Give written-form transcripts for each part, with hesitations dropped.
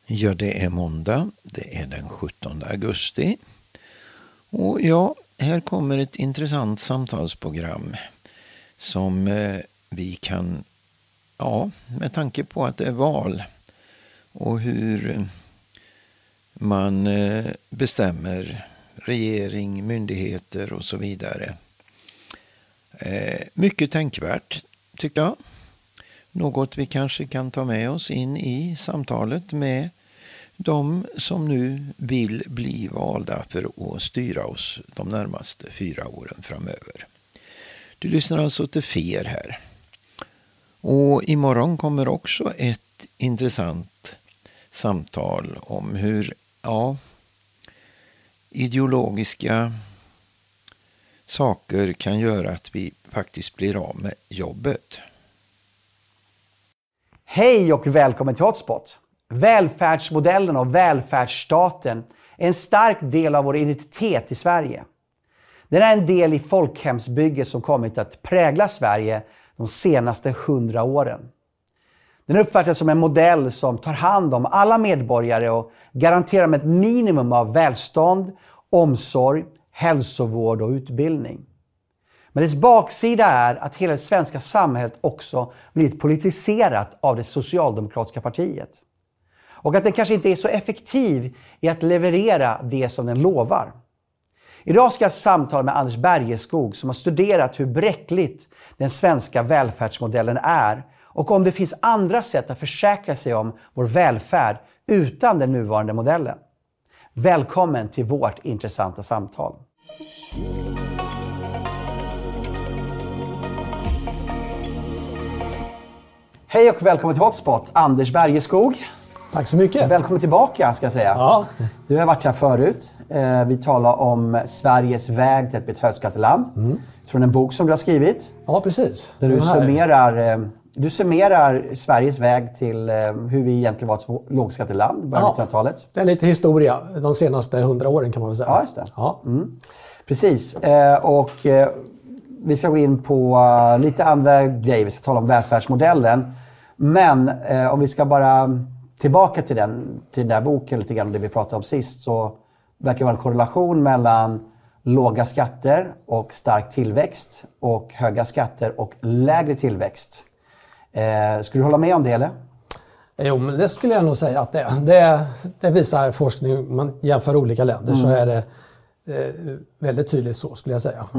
Ja, det är måndag. Det är den 17 augusti. Och ja, här kommer ett intressant samtalsprogram som vi kan, med tanke på att det är val och hur man bestämmer regering, myndigheter och så vidare. Mycket tänkvärt, tycker jag. Något vi kanske kan ta med oss in i samtalet med de som nu vill bli valda för att styra oss de närmaste 4 åren framöver. Du lyssnar alltså till FER här. Och imorgon kommer också ett intressant samtal om hur ideologiska saker kan göra att vi faktiskt blir av med jobbet. Hej och välkommen till Hotspot. Välfärdsmodellen och välfärdsstaten är en stark del av vår identitet i Sverige. Den är en del i folkhemsbygget som kommit att prägla Sverige de senaste 100 åren. Den uppfattas som en modell som tar hand om alla medborgare och garanterar med ett minimum av välstånd, omsorg, hälsovård och utbildning. Men dess baksida är att hela det svenska samhället också blivit politiserat av det socialdemokratiska partiet. Och att den kanske inte är så effektiv i att leverera det som den lovar. Idag ska jag samtala med Anders Bergeskog som har studerat hur bräckligt den svenska välfärdsmodellen är och om det finns andra sätt att försäkra sig om vår välfärd utan den nuvarande modellen. Välkommen till vårt intressanta samtal. Hej och välkommen till Hotspot, Anders Bergeskog. Tack så mycket. Välkommen tillbaka ska jag säga. Ja. Du har varit här förut. Vi talar om Sveriges väg till ett högskatteland. Från en bok som du har skrivit. Ja, precis. Där du summerar Sveriges väg till hur vi egentligen var ett lågskatteland i början av 1900-talet. Det är lite historia de senaste 100 åren kan man väl säga. Ja, just det. Ja. Precis. Och vi ska gå in på lite andra grejer. Vi ska tala om välfärdsmodellen. Men om vi ska bara tillbaka till den där boken lite grann det vi pratade om sist, så verkar det vara en korrelation mellan låga skatter och stark tillväxt och höga skatter och lägre tillväxt. Skulle du hålla med om det eller? Jo, men det skulle jag nog säga att det visar forskning. Man jämför olika länder så är det väldigt tydligt så skulle jag säga.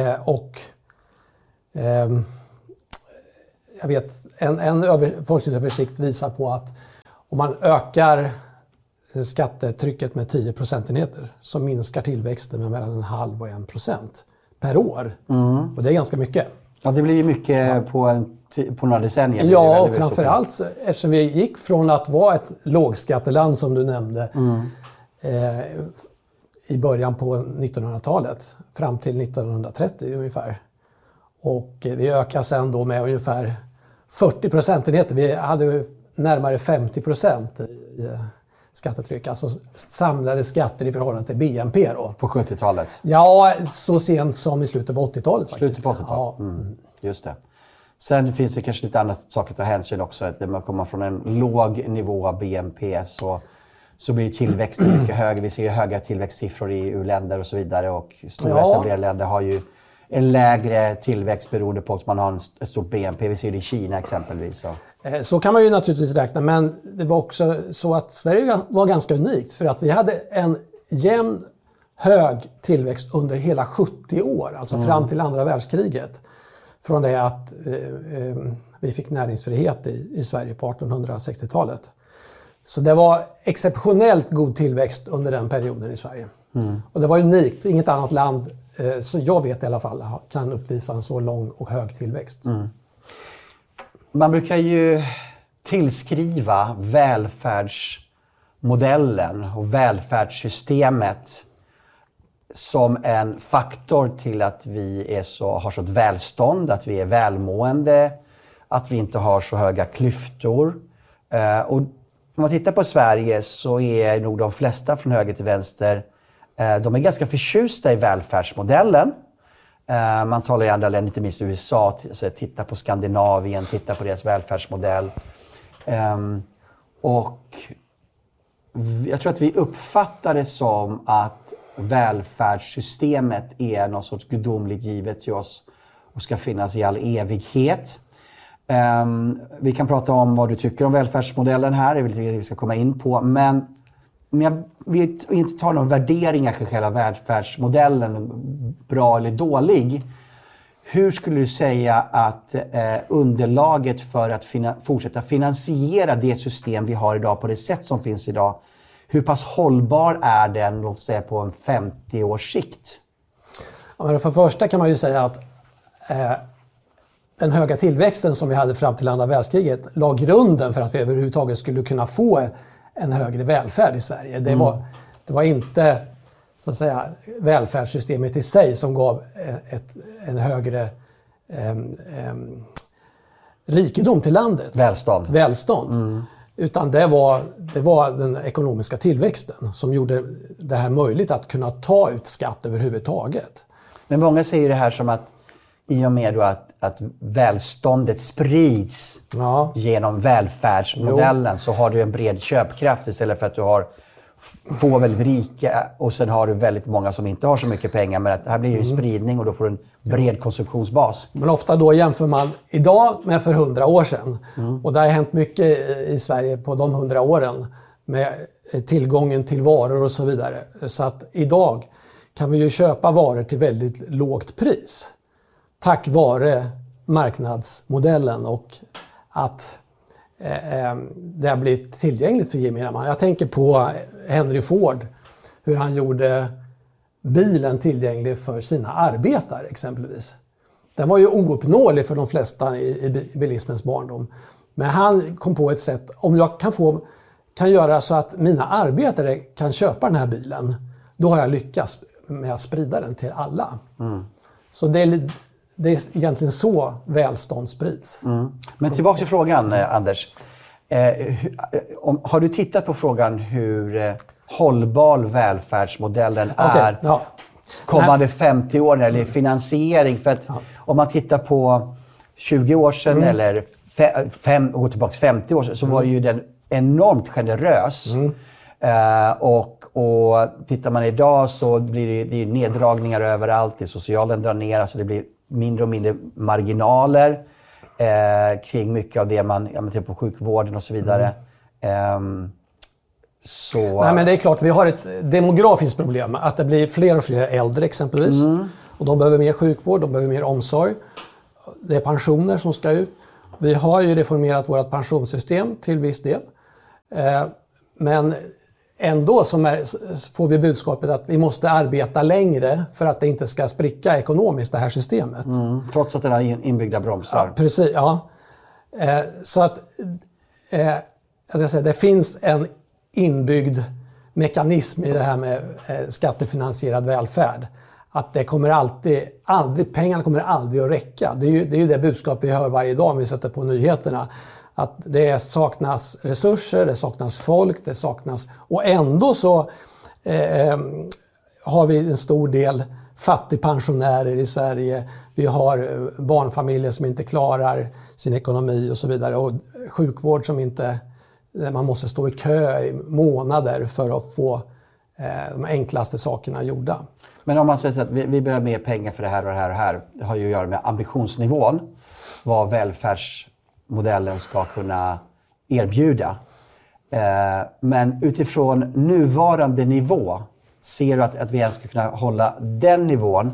Jag vet en forskningsöversikt visar på att om man ökar skattetrycket med 10 procentenheter så minskar tillväxten med mellan 0,5 och 1% per år. Och det är ganska mycket. Ja, det blir ju mycket på några decennier. Ja, och framförallt eftersom vi gick från att vara ett lågskatteland som du nämnde i början på 1900-talet fram till 1930 ungefär. Och vi ökade sen då med ungefär 40 procentenheter. Vi hade närmare 50% i skattetryck. Alltså samlade skatter i förhållande till BNP då. På 70-talet? Ja, så sent som i slutet på 80-talet faktiskt. Slutet på 80-talet? Ja. Just det. Sen finns det kanske lite andra saker att ta hänsyn också. Att när man kommer från en låg nivå av BNP så blir tillväxten mycket högre. Vi ser ju höga tillväxtsiffror i u-länder och så vidare. Och stora etablerade länder har ju en lägre tillväxt beroende på att man har ett stort BNP. Vi ser det i Kina exempelvis. Så kan man ju naturligtvis räkna, men det var också så att Sverige var ganska unikt för att vi hade en jämn hög tillväxt under hela 70 år, alltså fram till andra världskriget. Från det att vi fick näringsfrihet i Sverige på 1860-talet. Så det var exceptionellt god tillväxt under den perioden i Sverige. Och det var unikt, inget annat land så jag vet i alla fall kan uppvisa en så lång och hög tillväxt. Man brukar ju tillskriva välfärdsmodellen och välfärdssystemet som en faktor till att vi har så ett välstånd, att vi är välmående, att vi inte har så höga klyftor. Och om man tittar på Sverige så är nog de flesta från höger till vänster, de är ganska förtjusta i välfärdsmodellen. Man talar i andra länder, inte minst USA, titta på Skandinavien, titta på deras välfärdsmodell. Och jag tror att vi uppfattar det som att välfärdssystemet är något sorts gudomligt givet till oss och ska finnas i all evighet. Vi kan prata om vad du tycker om välfärdsmodellen här, det är väl det vi ska komma in på. Men om jag vill inte ta någon värderingar för själva välfärdsmodellen, bra eller dålig. Hur skulle du säga att underlaget för att fortsätta finansiera det system vi har idag på det sätt som finns idag, hur pass hållbar är den, låt säga på en 50 års sikt? Ja, men för första kan man ju säga att den höga tillväxten som vi hade fram till andra världskriget la grunden för att vi överhuvudtaget skulle kunna få en högre välfärd i Sverige. Det var inte så att säga välfärdssystemet i sig som gav en högre rikedom till landet. Välstånd. Utan det var den ekonomiska tillväxten som gjorde det här möjligt att kunna ta ut skatt överhuvudtaget. Men många säger det här som att i och med då att välståndet sprids genom välfärdsmodellen så har du en bred köpkraft istället för att du har få väldigt rika och sen har du väldigt många som inte har så mycket pengar. Men här blir det ju spridning och då får du en bred konsumtionsbas. Men ofta då jämför man idag med för 100 år sedan. Och det har hänt mycket i Sverige på de 100 åren med tillgången till varor och så vidare. Så att idag kan vi ju köpa varor till väldigt lågt pris. Tack vare marknadsmodellen och att det har blivit tillgängligt för gemene man. Jag tänker på Henry Ford, hur han gjorde bilen tillgänglig för sina arbetare exempelvis. Den var ju ouppnåelig för de flesta i bilismens barndom. Men han kom på ett sätt, om jag kan göra så att mina arbetare kan köpa den här bilen, då har jag lyckats med att sprida den till alla. Så det är egentligen så välstånd sprids. Men tillbaka till frågan, Anders. Har du tittat på frågan hur hållbar välfärdsmodellen är kommande 50 år eller finansiering? För att om man tittar på 20 år sedan eller går tillbaka 50 år sedan så var ju den enormt generös. Och tittar man idag så blir det neddragningar överallt. Det socialen drar ner, alltså det blir mindre och mindre marginaler kring mycket av det man tittar på sjukvården och så vidare. Nej, men det är klart, vi har ett demografiskt problem. Att det blir fler och fler äldre exempelvis. Och de behöver mer sjukvård, de behöver mer omsorg. Det är pensioner som ska ut. Vi har ju reformerat vårt pensionssystem till viss del. Men ändå får vi budskapet att vi måste arbeta längre för att det inte ska spricka ekonomiskt, det här systemet. Trots att det har inbyggda bromsar. Ja, precis, ja. Så att det finns en inbyggd mekanism i det här med skattefinansierad välfärd. Att det kommer pengarna kommer aldrig att räcka. Det är ju det budskap vi hör varje dag om vi sätter på nyheterna. Att det saknas resurser, det saknas folk, det saknas... Och ändå så har vi en stor del fattigpensionärer i Sverige. Vi har barnfamiljer som inte klarar sin ekonomi och så vidare. Och sjukvård som inte... Man måste stå i kö i månader för att få de enklaste sakerna gjorda. Men om man säger att vi behöver mer pengar för det här och det här och det här. Det har ju att göra med ambitionsnivån. Vad välfärdsmodellen ska kunna erbjuda. Men utifrån nuvarande nivå, ser du att vi ens ska kunna hålla den nivån?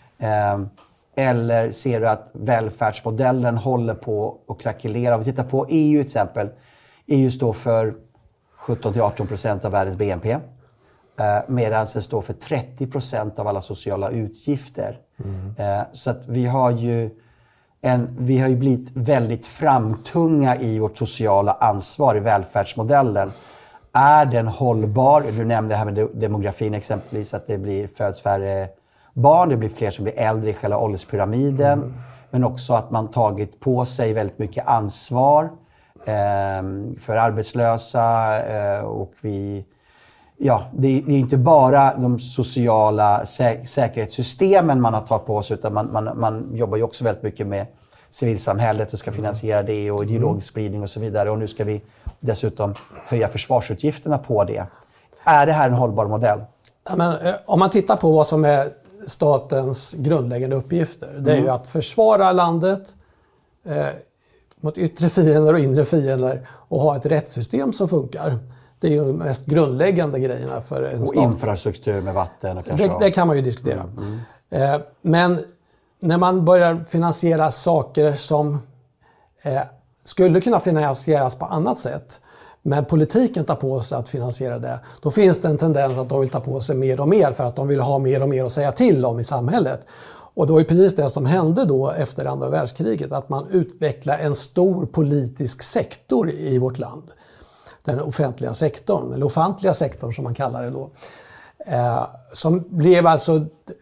Eller ser du att välfärdsmodellen håller på att krackelera? Om vi tittar på EU till exempel. EU står för 17-18% av världens BNP. Medan den står för 30% av alla sociala utgifter. Så att vi har ju blivit väldigt framtunga i vårt sociala ansvar i välfärdsmodellen. Är den hållbar? Du nämnde det här med demografin exempelvis, att det föds färre barn, det blir fler som blir äldre i själva ålderspyramiden. Men också att man tagit på sig väldigt mycket ansvar för arbetslösa och det är inte bara de sociala säkerhetssystemen man har tagit på sig, utan man jobbar ju också väldigt mycket med civilsamhället och ska finansiera det och ideologisk spridning och så vidare. Och nu ska vi dessutom höja försvarsutgifterna på det. Är det här en hållbar modell? Ja, men, om man tittar på vad som är statens grundläggande uppgifter. Det är ju att försvara landet mot yttre fiender och inre fiender och ha ett rättssystem som funkar. Det är ju de mest grundläggande grejerna för en stat. Och infrastruktur med vatten. Och det kan man ju diskutera. Men när man börjar finansiera saker som skulle kunna finansieras på annat sätt, men politiken tar på sig att finansiera det, då finns det en tendens att de vill ta på sig mer och mer för att de vill ha mer och mer att säga till om i samhället. Och det var ju precis det som hände då efter andra världskriget, att man utvecklade en stor politisk sektor i vårt land. Den offentliga sektorn, eller ofantliga sektorn som man kallar det då. Som blev alltså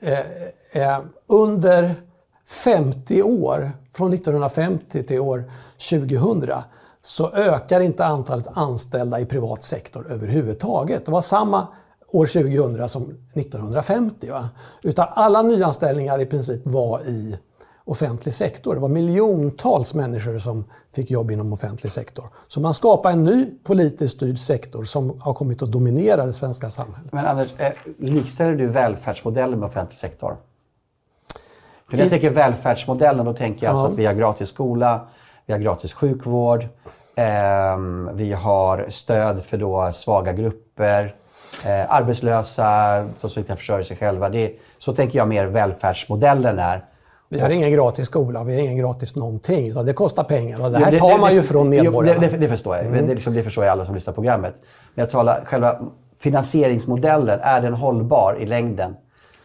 under 50 år, från 1950 till år 2000, så ökar inte antalet anställda i privat sektor överhuvudtaget. Det var samma år 2000 som 1950. Va? Utan alla nyanställningar i princip var i offentlig sektor. Det var miljontals människor som fick jobb inom offentlig sektor. Så man skapar en ny politiskt styrd sektor som har kommit att dominera det svenska samhället. Men Anders, likställer du välfärdsmodellen med offentlig sektor? För när jag tänker välfärdsmodellen, då tänker jag alltså att vi har gratis skola, vi har gratis sjukvård, vi har stöd för då svaga grupper, arbetslösa som inte kan försörja sig själva. Så tänker jag mer välfärdsmodellen är. Vi har ingen gratis skola, vi har ingen gratis någonting, utan det kostar pengar och det här tar man ju från medborgarna. Det förstår jag, det förstår jag alla som lyssnar på programmet. Men jag talar själva finansieringsmodellen, är den hållbar i längden?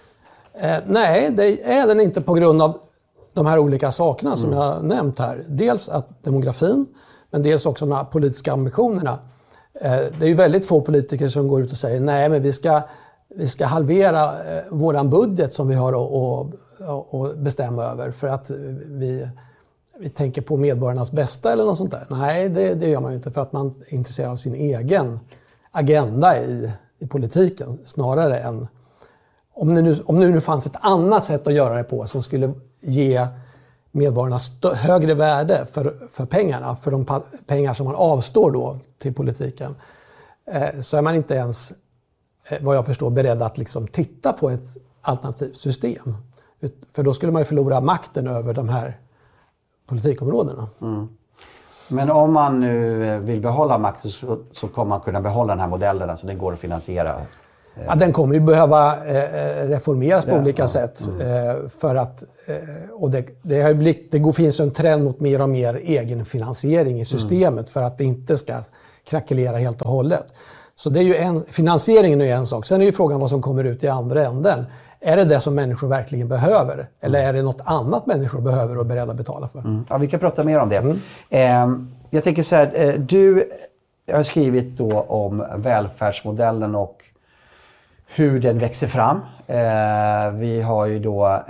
Nej, det är den inte på grund av de här olika sakerna som jag har nämnt här. Dels att demografin, men dels också de här politiska ambitionerna. Det är ju väldigt få politiker som går ut och säger nej, men vi ska halvera våran budget som vi har att bestämma över för att vi tänker på medborgarnas bästa eller något sånt där. Nej, det gör man ju inte, för att man är intresserad av sin egen agenda i politiken snarare än om det nu fanns ett annat sätt att göra det på som skulle ge medborgarna högre värde för pengarna, för de pengar som man avstår då till politiken, så är man inte ens, vad jag förstår, beredd att liksom titta på ett alternativt system. För då skulle man ju förlora makten över de här politikområdena. Men om man nu vill behålla makten så kommer man kunna behålla den här modellen, alltså den går att finansiera. Ja, den kommer ju behöva reformeras på olika sätt. För att, och det finns en trend mot mer och mer egenfinansiering i systemet för att det inte ska krackelera helt och hållet. Så det är ju finansieringen är ju en sak. Sen är ju frågan vad som kommer ut i andra änden. Är det som människor verkligen behöver? Eller är det något annat människor behöver och är beredda att betala för? Ja, vi kan prata mer om det. Jag tänker så här, du har skrivit då om välfärdsmodellen och hur den växer fram. Vi har ju då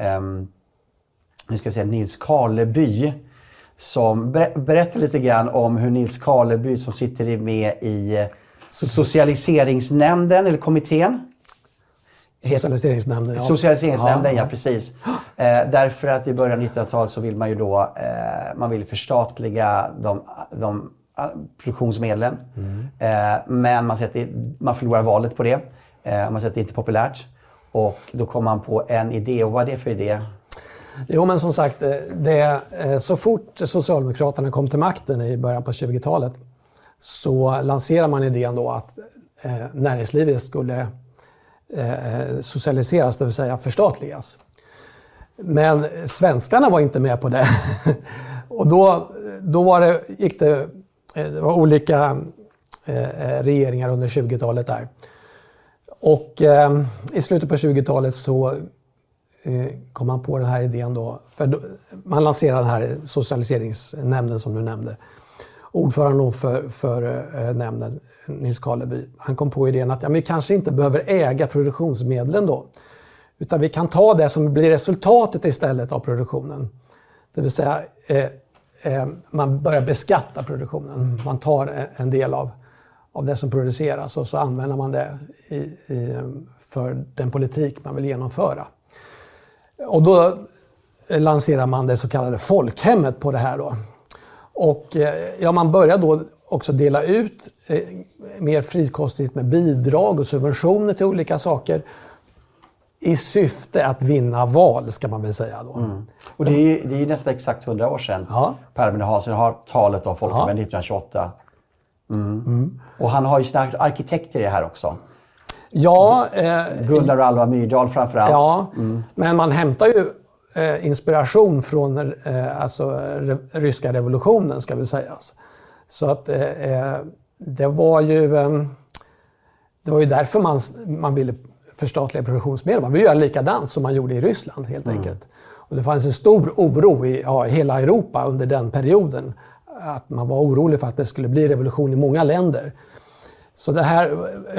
nu ska vi säga Nils Karleby som berättar lite grann om hur Nils Karleby som sitter med i socialiseringsnämnden eller kommittén. Socialiseringsnämnden, ja. Socialiseringsnämnden, ja precis. Därför att i början av 1900-talet så vill man ju då man vill förstatliga de produktionsmedlen. Men man förlorar valet på det. Man säger att det inte är populärt. Och då kom man på en idé. Och vad är det för idé? Jo, men som sagt, så fort Socialdemokraterna kom till makten i början på 20-talet så lanserar man idén då att näringslivet skulle socialiseras, det vill säga förstatligas. Men svenskarna var inte med på det. Och då det var olika regeringar under 20-talet där. Och i slutet på 20-talet så kom man på den här idén då. För man lanserade den här socialiseringsnämnden som du nämnde. Ordföranden för nämnden, Nils Karleby, han kom på idén att vi kanske inte behöver äga produktionsmedlen då. Utan vi kan ta det som blir resultatet istället av produktionen. Det vill säga man börjar beskatta produktionen. Man tar en del av det som produceras och så använder man det för den politik man vill genomföra. Och då lanserar man det så kallade folkhemmet på det här då. Och man börjar då också dela ut mer frikostigt med bidrag och subventioner till olika saker i syfte att vinna val, ska man väl säga då. Och det är nästan exakt 100 år sedan. Per Albin Hansson har talet om folkhemmet 1928. Och han har ju sina arkitekter i det här också. Ja, Gunnar och Alva Myrdal framförallt. Ja, men man hämtar ju inspiration från ryska revolutionen, ska vi säga. Så att det var ju därför man ville förstatliga produktionsmedel. Man ville göra likadant som man gjorde i Ryssland helt enkelt. Och det fanns en stor oro i hela Europa under den perioden. Att man var orolig för att det skulle bli revolution i många länder. Så det här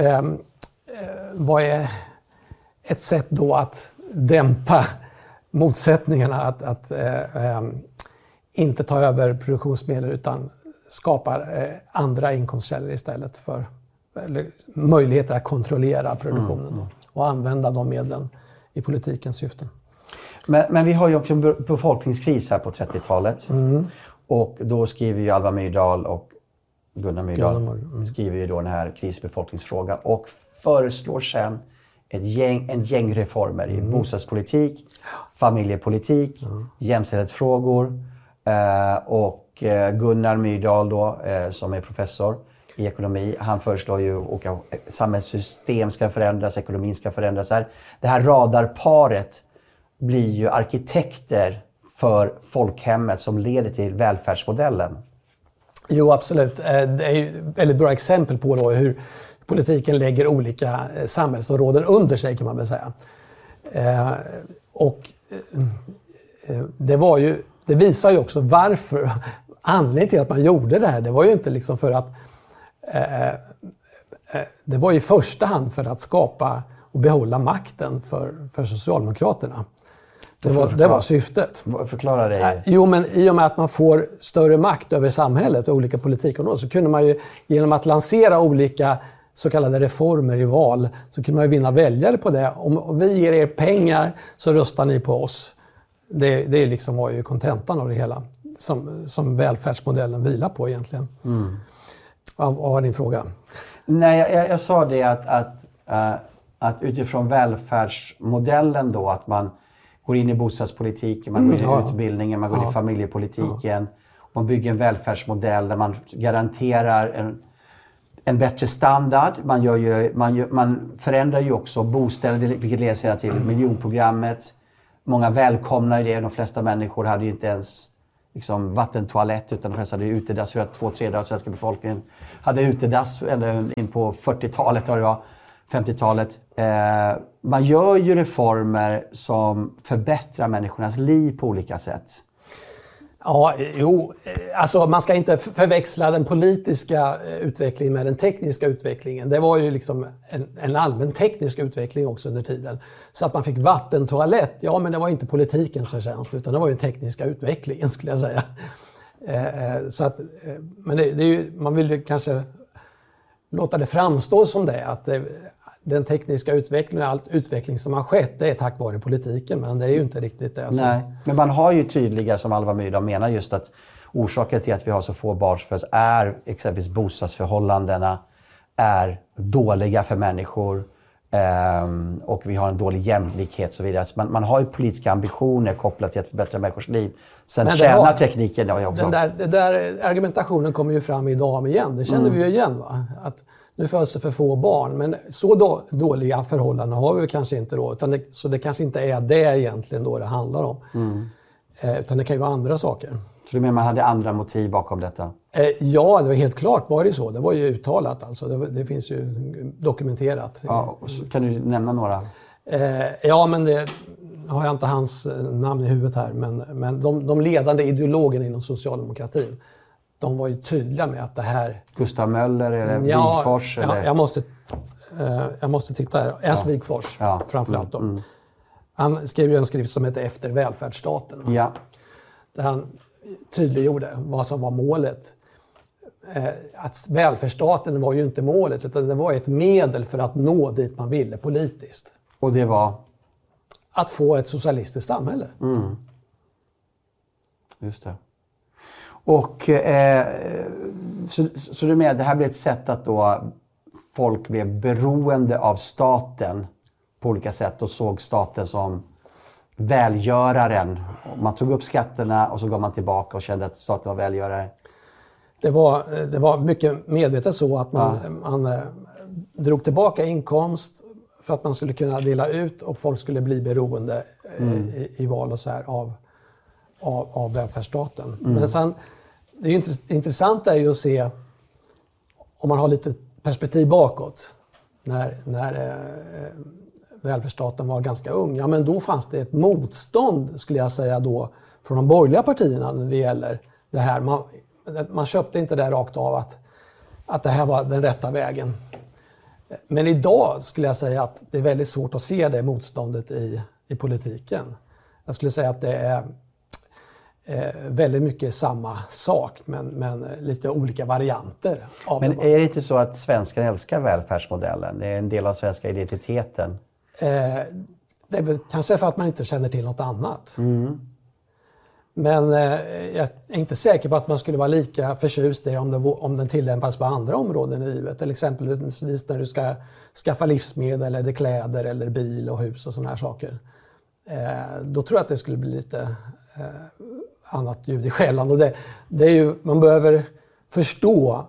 var ett sätt då att dämpa motsättningarna, att inte ta över produktionsmedel utan skapa andra inkomstkällor istället för möjligheter att kontrollera produktionen och använda de medlen i politikens syften. Men vi har ju också en befolkningskris här på 30-talet. Och då skriver ju Alva Myrdal och Gunnar Myrdal skriver ju då den här krisbefolkningsfrågan och föreslår sen en gäng reformer i bostadspolitik, familjepolitik, jämställdhetsfrågor och Gunnar Myrdal då, som är professor i ekonomi, han föreslår ju att samhällssystem ska förändras, ekonomin ska förändras här. Det här radarparet blir ju arkitekter för folkhemmet som leder till välfärdsmodellen. Jo, absolut. Det är ju ett väldigt bra exempel på då hur politiken lägger olika samhällsområden under sig, kan man väl säga. Det visar ju också varför, anledningen till att man gjorde det här, det var ju inte liksom för att det var i första hand för att skapa och behålla makten för Socialdemokraterna. Det var syftet. Förklara det. Jo, men i och med att man får större makt över samhället och olika politikområden så kunde man ju genom att lansera olika så kallade reformer i val så kunde man ju vinna väljare på det. Om vi ger er pengar så röstar ni på oss. Det liksom var ju kontentan av det hela som välfärdsmodellen vilar på egentligen. Vad var din fråga? Nej, jag sa det att utifrån välfärdsmodellen då, att man går in i bostadspolitiken, man går in i utbildningen, man går in i familjepolitiken. Man bygger en välfärdsmodell där man garanterar en bättre standard. Man förändrar ju också bostäder, vilket leder sedan till miljonprogrammet. Många välkomnar det. De flesta människor hade ju inte ens liksom vattentoalett, utan de flesta hade utedass. För att 2/3 av svenska befolkningen hade utedass in på 40-talet, 50-talet. Man gör ju reformer som förbättrar människornas liv på olika sätt. Ja, alltså man ska inte förväxla den politiska utvecklingen med den tekniska utvecklingen. Det var ju liksom en allmän teknisk utveckling också under tiden. Så att man fick vattentoalett, men det var inte politikens förtjänst utan det var ju den tekniska utvecklingen, skulle jag säga. Men det är ju, man vill ju kanske låta det framstå som det, att den tekniska utvecklingen och all utveckling som har skett, det är tack vare politiken, men det är ju inte riktigt det. Nej, men man har ju tydliga, som Alva Myrdal menar, just att orsaken till att vi har så få barn är exempelvis bostadsförhållandena är dåliga för människor och vi har en dålig jämlikhet och så vidare. Så man har ju politiska ambitioner kopplat till att förbättra människors liv. Sen tjänar tekniken. Den där argumentationen kommer ju fram idag igen. Det känner vi ju igen, va? Att nu föds det för få barn, men så dåliga förhållanden har vi kanske inte då. Så det kanske inte är det egentligen då det handlar om. Utan det kan ju vara andra saker. Så du menar man hade andra motiv bakom detta? Ja, det var helt klart var det så. Det var ju uttalat alltså. Det finns ju dokumenterat. Ja, kan du nämna några? Men det har jag inte hans namn i huvudet här. Men de ledande ideologerna inom socialdemokratin, de var ju tydliga med att det här... Gustav Möller eller Wigforss? Eller? Jag måste titta här. Ernst Wigforss framförallt då. Han skrev ju en skrift som heter Efter välfärdsstaten. Ja. Där han tydliggjorde vad som var målet. Att välfärdsstaten var ju inte målet, utan det var ett medel för att nå dit man ville politiskt. Och det var? Att få ett socialistiskt samhälle. Just det. Och så du menar, det här blir ett sätt att då folk blev beroende av staten på olika sätt och såg staten som välgöraren. Man tog upp skatterna och så gav man tillbaka och kände att staten var välgörare. Det var mycket medvetet så att man drog tillbaka inkomst för att man skulle kunna dela ut och folk skulle bli beroende i val och så här av välfärdsstaten. Men sen, det är ju intressant är ju att se, om man har lite perspektiv bakåt, när välfärdsstaten var ganska ung, ja men då fanns det ett motstånd, skulle jag säga då, från de borgerliga partierna när det gäller det här. Man köpte inte det rakt av att det här var den rätta vägen. Men idag skulle jag säga att det är väldigt svårt att se det motståndet i politiken. Jag skulle säga att det är väldigt mycket samma sak, men lite olika varianter. Men är det inte så att svenskarna älskar välfärdsmodellen? Det är en del av svenska identiteten. Det är väl kanske för att man inte känner till något annat. Men jag är inte säker på att man skulle vara lika förtjust i om den tillämpas på andra områden i livet. Till exempelvis när du ska skaffa livsmedel eller kläder eller bil och hus och sådana här saker. Då tror jag att det skulle bli lite annat ljud i skällan. Och det är ju, man behöver förstå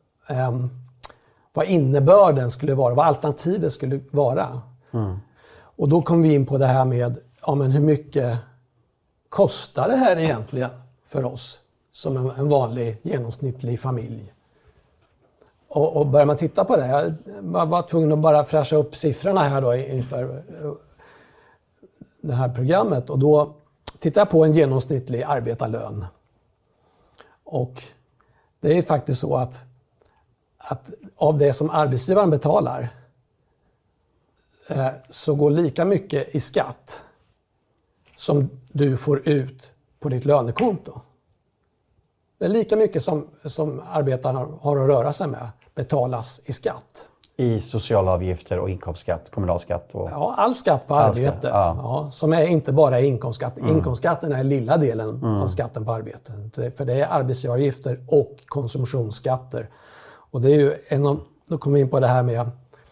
vad innebörden skulle vara, vad alternativet skulle vara. Och då kom vi in på det här med men hur mycket kostar det här egentligen för oss som en vanlig genomsnittlig familj? Och börjar man titta på det, jag var tvungen att bara fräscha upp siffrorna här då inför det här programmet, och då tittar jag på en genomsnittlig arbetarlön. Och det är faktiskt så att av det som arbetsgivaren betalar så går lika mycket i skatt som du får ut på ditt lönekonto. Det är lika mycket som arbetarna har att röra sig med betalas i skatt. I sociala avgifter och inkomstskatt, kommunalskatt? Och... Ja, all skatt på arbete. Ja, som är inte bara inkomstskatt. Inkomstskatten är lilla delen av skatten på arbete. För det är arbetsgivaravgifter och konsumtionsskatter. Och det är ju då kommer vi in på det här med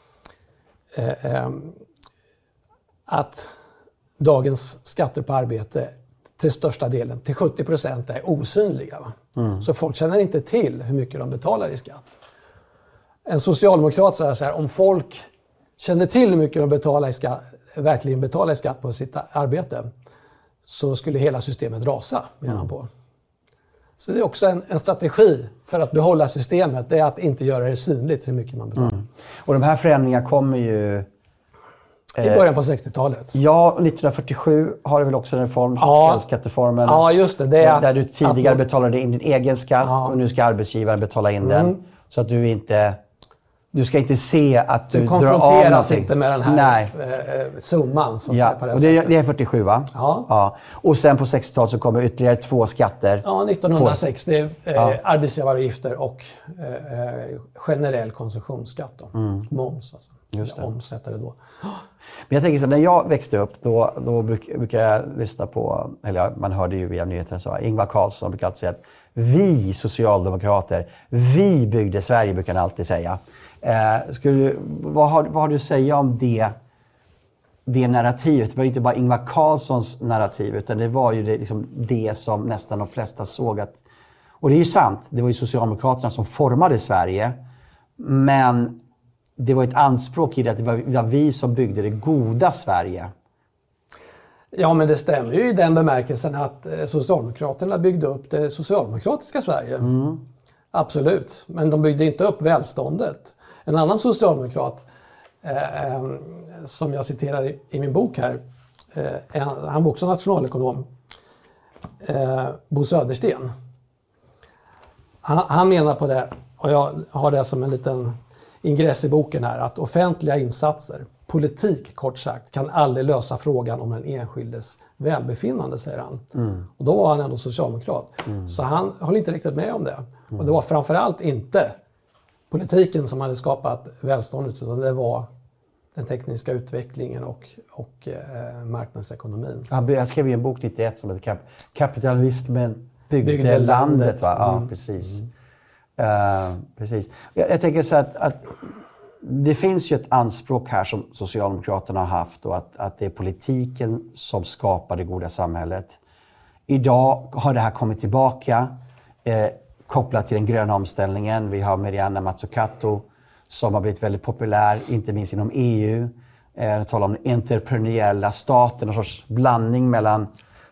att dagens skatter på arbete till största delen, till 70%, är osynliga. Så folk känner inte till hur mycket de betalar i skatt. En socialdemokrat säger så här, om folk kände till hur mycket de verkligen betalar i skatt på sitt arbete, så skulle hela systemet rasa, menar han på. Så det är också en strategi för att behålla systemet, det är att inte göra det synligt hur mycket man betalar. Och de här förändringarna kommer ju... I början på 60-talet. Ja, 1947 har du väl också en reform, källskatteformen. Ja, just det. Där du tidigare betalade in din egen skatt och nu ska arbetsgivaren betala in den. Så att du ska inte se att du drar av någonting. Du konfronteras inte med den här summan som på det och det är 47, va? Ja. Och sen på 60-talet så kommer ytterligare 2 skatter. Ja, 1960 arbetsgivaravgifter och generell konsumtionsskatt. Moms alltså. Just det. Omsätter det då. Men jag tänker så, när jag växte upp då brukar jag lyssna på, eller man hörde ju via nyheterna så, Ingvar Carlsson brukar alltid säga att vi socialdemokrater, vi byggde Sverige, brukar han alltid säga. Vad har du att säga om det narrativet? Det var ju inte bara Ingvar Carlssons narrativ, utan det var ju det som nästan de flesta såg att, och det är ju sant, det var ju Socialdemokraterna som formade Sverige, men det var ett anspråk i det att det var vi som byggde det goda Sverige. Ja, men det stämmer ju i den bemärkelsen att Socialdemokraterna byggde upp det socialdemokratiska Sverige. Absolut, men de byggde inte upp välståndet. En annan socialdemokrat som jag citerar i min bok här, han var också nationalekonom, Bo Södersten. Han menar på det, och jag har det som en liten ingress i boken här, att offentliga insatser, politik kort sagt, kan aldrig lösa frågan om den enskildes välbefinnande, säger han. Och då var han ändå socialdemokrat. Så han höll inte riktigt med om det. Och det var framförallt inte politiken som hade skapat välståndet, utan det var den tekniska utvecklingen och marknadsekonomin. Jag skrev ju en bok 91 som heter Kapitalismen byggde landet. Va? Ja, precis. Precis. Jag tänker så att det finns ju ett anspråk här som Socialdemokraterna har haft och att det är politiken som skapar det goda samhället. Idag har det här kommit tillbaka kopplat till den gröna omställningen. Vi har Mariana Mazzucato som har blivit väldigt populär, inte minst inom EU. Jag talar om den entreprenöriella staten, en sorts blandning mellan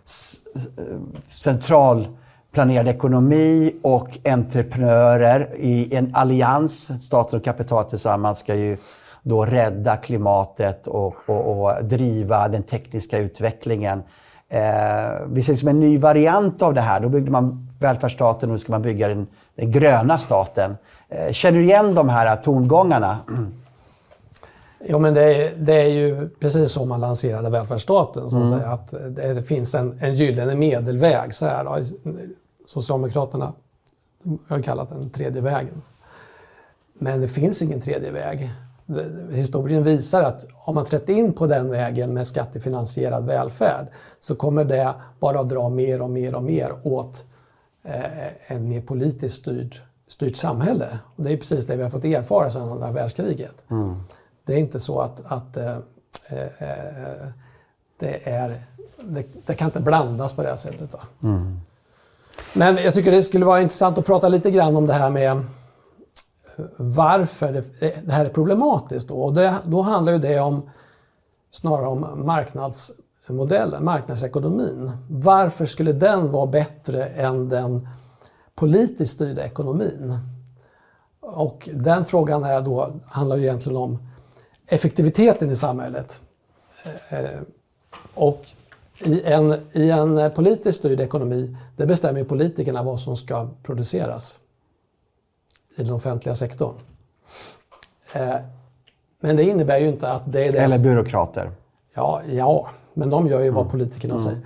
centralplanerad ekonomi och entreprenörer i en allians. Staten och kapital tillsammans ska ju då rädda klimatet och driva den tekniska utvecklingen. Vi ser liksom en ny variant av det här. Då byggde man välfärdsstaten och nu ska man bygga den gröna staten. Känner du igen de här tongångarna? Ja, men det är ju precis som man lanserade välfärdsstaten. Så att säga, att det finns en gyllene medelväg. Så här, då. Socialdemokraterna har kallat den tredje vägen. Men det finns ingen tredje väg. Historien visar att om man trätt in på den vägen med skattefinansierad välfärd så kommer det bara att dra mer och mer och mer åt en mer politiskt styrt samhälle. Och det är precis det vi har fått erfara sedan andra världskriget. Det är inte så att det kan inte blandas på det här sättet. Va? Men jag tycker det skulle vara intressant att prata lite grann om det här med varför det här är problematiskt. Och då handlar ju det snarare om marknadsmodellen, marknadsekonomin. Varför skulle den vara bättre än den politiskt styrda ekonomin? Och den frågan handlar ju egentligen om effektiviteten i samhället. Och i en politiskt styrd ekonomi, det bestämmer politikerna vad som ska produceras i den offentliga sektorn. Men det innebär ju inte att det är det. Eller byråkrater. Ja, men de gör ju vad politikerna säger.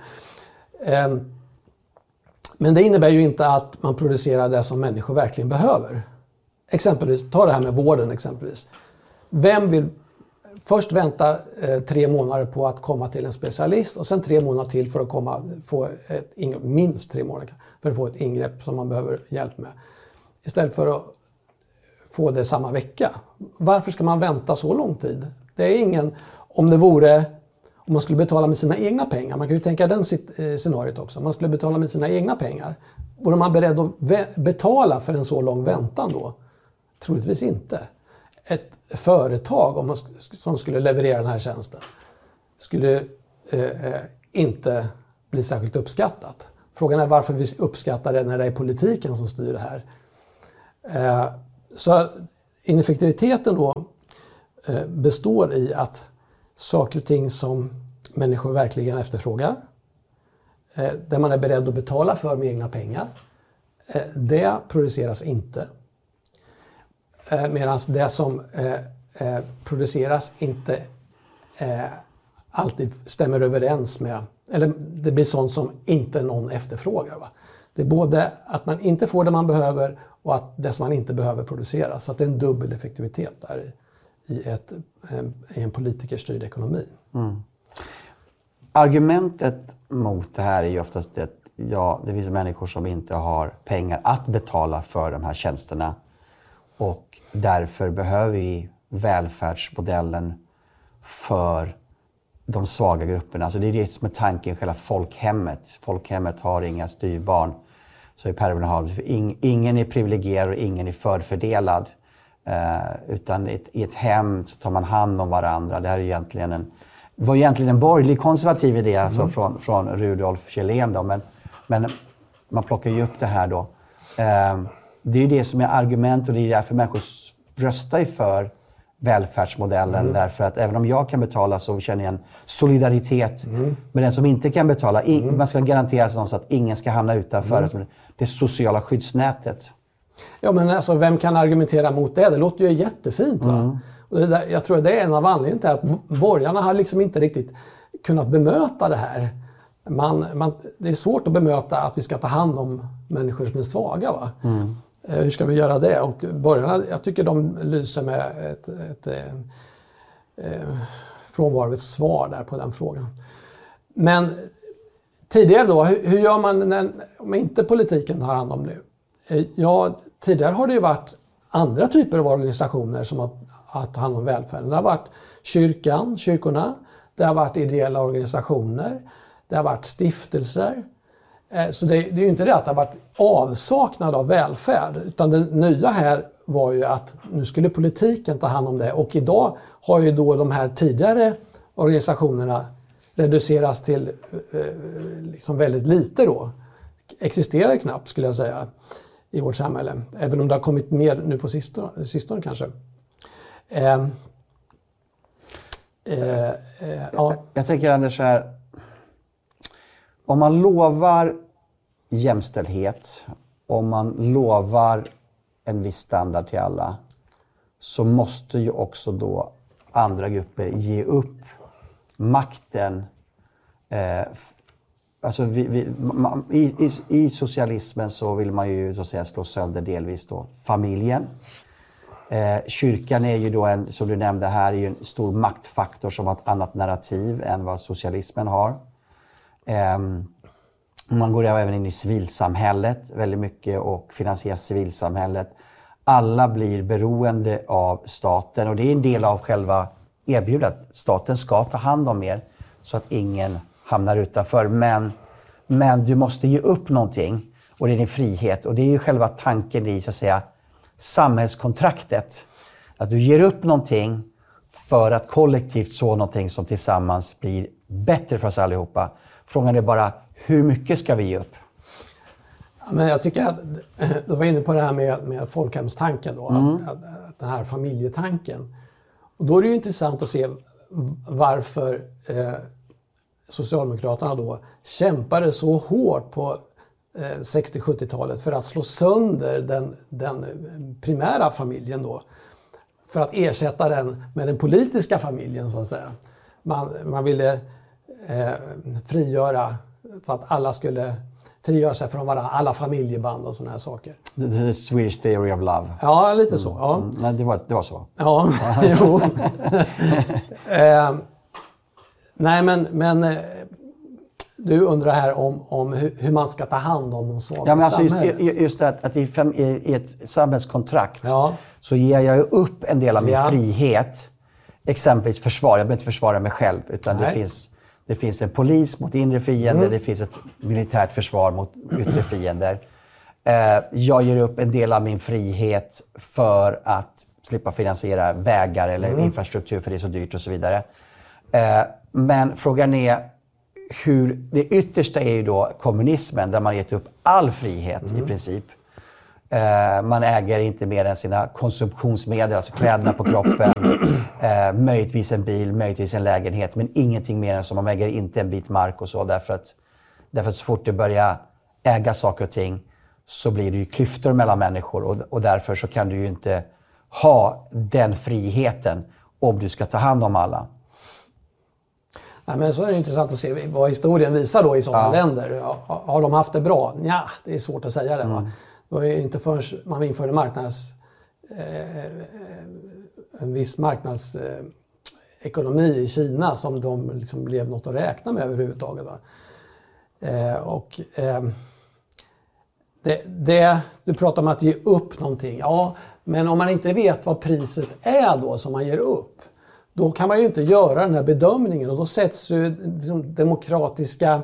Men det innebär ju inte att man producerar det som människor verkligen behöver. Exempelvis, ta det här med vården exempelvis. Vem vill först vänta 3 månader på att komma till en specialist och sen 3 månader till för att få minst 3 månader för att få ett ingrepp som man behöver hjälp med. Istället för att få det samma vecka. Varför ska man vänta så lång tid? Det är ingen, om man skulle betala med sina egna pengar, man kan ju tänka den scenariot också, om man skulle betala med sina egna pengar, vore man beredd att betala för en så lång väntan då? Troligtvis inte. Ett företag som skulle leverera den här tjänsten skulle inte bli särskilt uppskattat. Frågan är varför vi uppskattar det när det är politiken som styr det här. Så ineffektiviteten då består i att saker och ting som människor verkligen efterfrågar, där man är beredd att betala för med egna pengar, det produceras inte. Medan det som produceras inte alltid stämmer överens med, eller det blir sånt som inte någon efterfrågar. Va? Det är både att man inte får det man behöver och att det som man inte behöver produceras. Så att det är en dubbel effektivitet där i en politikerstyrd ekonomi. Argumentet mot det här är ju oftast att det finns människor som inte har pengar att betala för de här tjänsterna. Och därför behöver vi välfärdsmodellen för de svaga grupperna. Alltså det är det som är tanken, själva folkhemmet. Folkhemmet har inga styrbarn. Så i Per Bernhard, ingen är privilegierad och ingen är förfördelad. Utan i ett hem så tar man hand om varandra. Det här är var egentligen en borgerlig konservativ idé alltså från Rudolf Kjellén. Då. Men man plockar ju upp det här då. Det är ju det som är argument och det är därför människor röstar för välfärdsmodellen. Därför att även om jag kan betala så känner jag en solidaritet med den som inte kan betala. Man ska garantera så att ingen ska hamna utanför det sociala skyddsnätet. Ja, men alltså, vem kan argumentera mot det? Det låter ju jättefint. Va? Och jag tror att det är en av anledningarna till att borgarna har liksom inte riktigt kunnat bemöta det här. Det är svårt att bemöta att vi ska ta hand om människor som är svaga. Va? Hur ska vi göra det? Och borgarna, jag tycker de lyser med frånvaro av ett svar där på den frågan. Men tidigare då, hur gör man om inte politiken tar hand om det? Ja, tidigare har det ju varit andra typer av organisationer som har tagit hand om välfärden. Det har varit kyrkorna, det har varit ideella organisationer, det har varit stiftelser. Så det är ju inte det att det har varit avsaknad av välfärd, utan det nya här var ju att nu skulle politiken ta hand om det. Och idag har ju då de här tidigare organisationerna reduceras till liksom väldigt lite då. Existerar knappt skulle jag säga i vårt samhälle. Även om det har kommit mer nu på sistone kanske. Ja. Jag tänker Anders så här. Om man lovar jämställdhet, om man lovar en viss standard till alla, så måste ju också då andra grupper ge upp makten. Alltså i socialismen så vill man ju så att säga slå sönder delvis då familjen. Kyrkan är ju då som du nämnde här, är ju en stor maktfaktor som har ett annat narrativ än vad socialismen har. Man går även in i civilsamhället väldigt mycket och finansierar civilsamhället. Alla blir beroende av staten och det är en del av själva erbjudandet. Staten ska ta hand om er så att ingen hamnar utanför. Men du måste ge upp någonting och det är din frihet. Och det är ju själva tanken i så att säga samhällskontraktet. Att du ger upp någonting för att kollektivt så någonting som tillsammans blir bättre för oss allihopa. Frågan är bara, hur mycket ska vi ge upp? Ja, men jag tycker att du var inne på det här med folkhemstanken då. Att den här familjetanken. Och då är det ju intressant att se varför Socialdemokraterna då kämpade så hårt på 60-70-talet för att slå sönder den primära familjen då. För att ersätta den med den politiska familjen så att säga. Man ville frigöra så att alla skulle frigöra sig från varandra, alla familjeband och sådana här saker. The Swedish theory of love. Ja, lite så. Ja. Nej, det var så. Ja, jo. Nej, men du undrar här om hur man ska ta hand om de svaga men alltså samhället. just det att i ett samhällskontrakt så ger jag ju upp en del av min frihet. Exempelvis försvar. Jag behöver inte försvara mig själv utan det finns en polis mot inre fiender, det finns ett militärt försvar mot yttre fiender. Jag ger upp en del av min frihet för att slippa finansiera vägar eller infrastruktur för det är så dyrt och så vidare. Men frågan är det yttersta är ju då kommunismen där man gett upp all frihet i princip. Man äger inte mer än sina konsumtionsmedel, alltså kläderna på kroppen, möjligtvis en bil, möjligtvis en lägenhet, men ingenting mer än så. Man äger inte en bit mark och så, därför att så fort det börjar äga saker och ting så blir det ju klyftor mellan människor och därför så kan du ju inte ha den friheten om du ska ta hand om alla. Nej, men så är det intressant att se vad historien visar då i sådana länder. Har de haft det bra? Ja, det är svårt att säga det. Va? Det var ju inte förrän man införde en viss marknadsekonomi i Kina som de liksom blev något att räkna med överhuvudtaget. Va? Du pratar om att ge upp någonting. Ja, men om man inte vet vad priset är då som man ger upp, då kan man ju inte göra den här bedömningen och då sätts ju liksom demokratiska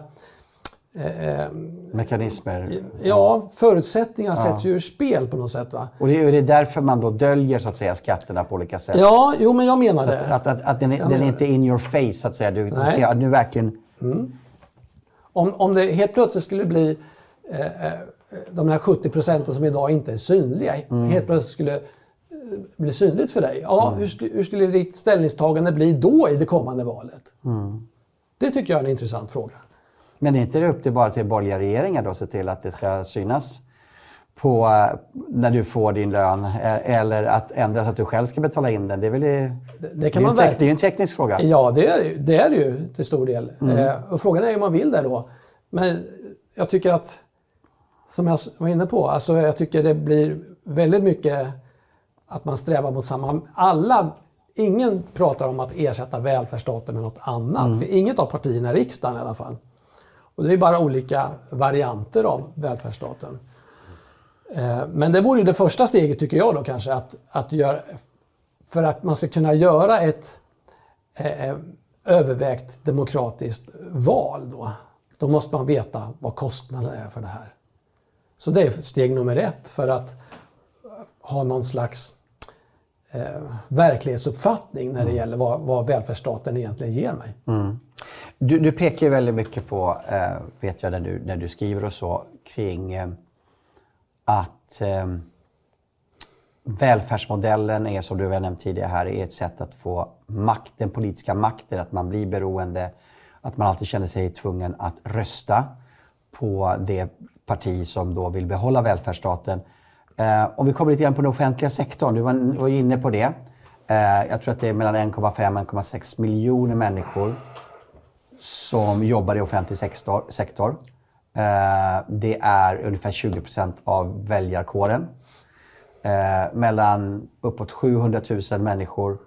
mekanismer. Ja, förutsättningarna sätts ju ur spel på något sätt. Va? Och det är därför man då döljer så att säga skatterna på olika sätt. Ja, jo men jag menar det. Att den är inte in your face så att säga. Du ser nu verkligen... Om det helt plötsligt skulle bli de här 70% som idag inte är synliga, helt plötsligt skulle bli synligt för dig. Ja, hur skulle ditt ställningstagande bli då i det kommande valet? Det tycker jag är en intressant fråga. Men är inte det upp till bara till borgerliga regeringar då se till att det ska synas på när du får din lön eller att ändra så att du själv ska betala in den? Det är väl det är ju en teknisk fråga. Ja, det är det ju till stor del. Och frågan är om man vill det då. Men jag tycker att, som jag var inne på, alltså jag tycker det blir väldigt mycket att man strävar mot samma. Alla ingen pratar om att ersätta välfärdsstaten med något annat. För inget av partierna i riksdagen i alla fall. Och det är bara olika varianter av välfärdsstaten. Men det vore ju det första steget tycker jag då kanske. Att göra, för att man ska kunna göra ett övervägt demokratiskt val då måste man veta vad kostnaden är för det här. Så det är steg nummer 1 för att ha någon slags verklighetsuppfattning när det gäller vad välfärdsstaten egentligen ger mig. Du pekar ju väldigt mycket på, vet jag när du skriver och så, kring att välfärdsmodellen är, som du har nämnt tidigare här, är ett sätt att få den politiska makten, att man blir beroende, att man alltid känner sig tvungen att rösta på det parti som då vill behålla välfärdsstaten. Om vi kommer lite grann på den offentliga sektorn, du var inne på det. Jag tror att det är mellan 1,5 och 1,6 miljoner människor som jobbar i offentlig sektor. Det är ungefär 20% av väljarkåren. Mellan uppåt 700 000 människor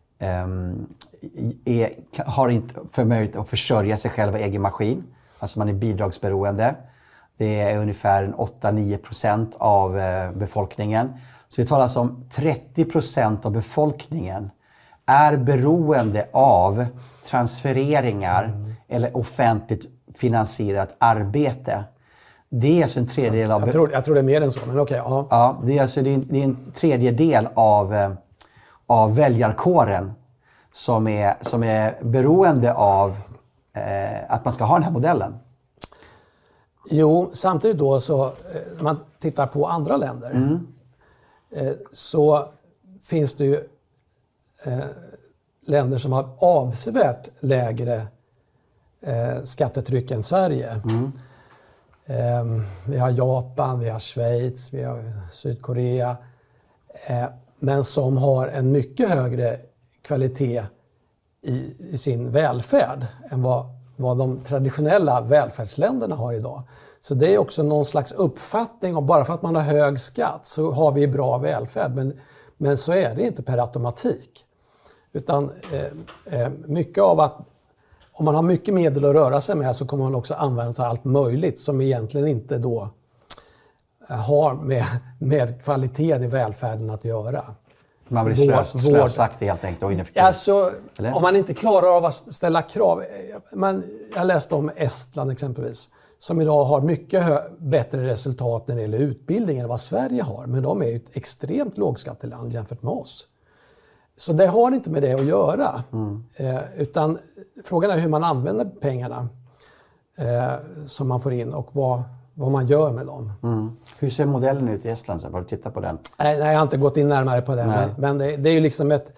har inte förmöjlighet att försörja sig själva i egen maskin. Alltså man är bidragsberoende. Det är ungefär 8-9% av befolkningen. Så vi talar alltså om 30% av befolkningen är beroende av transfereringar eller offentligt finansierat arbete. Det är alltså en tredjedel av... Jag tror det är mer än så, men okej. Ja. Ja, det är alltså det är en tredjedel av väljarkåren som är beroende av att man ska ha den här modellen. Jo, samtidigt då så när man tittar på andra länder så finns det ju länder som har avsevärt lägre skattetryck än Sverige. Vi har Japan, vi har Schweiz, vi har Sydkorea. Men som har en mycket högre kvalitet i sin välfärd än vad de traditionella välfärdsländerna har idag. Så det är också någon slags uppfattning om bara för att man har hög skatt så har vi bra välfärd. Men så är det inte per automatik. Utan mycket av att om man har mycket medel att röra sig med så kommer man också använda allt möjligt som egentligen inte då har med kvaliteten i välfärden att göra. Man blir slösaktig helt enkelt och ineffektiv. Alltså, om man inte klarar av att ställa krav. Jag läste om Estland exempelvis. Som idag har mycket bättre resultat när det gäller utbildning än vad Sverige har. Men de är ju ett extremt lågskatteland jämfört med oss. Så det har inte med det att göra. Utan frågan är hur man använder pengarna som man får in och vad man gör med dem. Hur ser modellen ut i Estland? Har du tittat på den? Nej, jag har inte gått in närmare på det. Men det är ju liksom ett...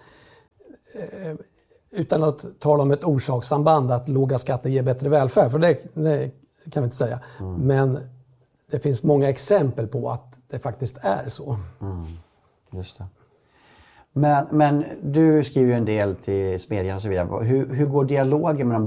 Utan att tala om ett orsakssamband att låga skatter ger bättre välfärd. För det kan vi inte säga. Men det finns många exempel på att det faktiskt är så. Just det. Men du skriver ju en del till Smedjan och så vidare. Hur går dialogen med de